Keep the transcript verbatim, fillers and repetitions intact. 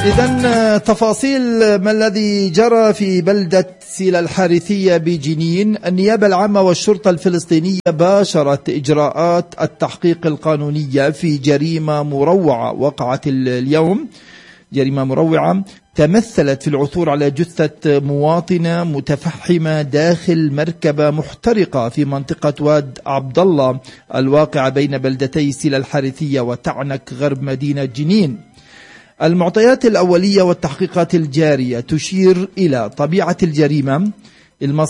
إذن تفاصيل ما الذي جرى في بلدة سيلا الحارثية بجنين. النيابة العامة والشرطة الفلسطينية باشرت إجراءات التحقيق القانونية في جريمة مروعة وقعت اليوم. جريمة مروعة تمثلت في العثور على جثة مواطنة متفحمة داخل مركبة محترقة في منطقة واد عبد الله الواقعة بين بلدتي سيلا الحارثية وتعنك غرب مدينة جنين. المعطيات الأولية والتحقيقات الجارية تشير إلى طبيعة الجريمة،